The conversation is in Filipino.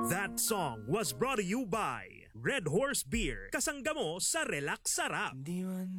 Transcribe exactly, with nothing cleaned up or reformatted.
That song was brought to you by Red Horse Beer. Kasangga mo sa Relax Sarap.